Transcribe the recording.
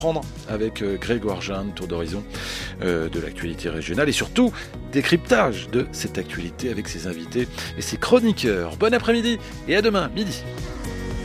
prendre avec Grégoire Jeanne, tour d'horizon de l'actualité régionale et surtout décryptage de cette actualité avec ses invités et ses chroniqueurs. Bon après-midi et à demain midi.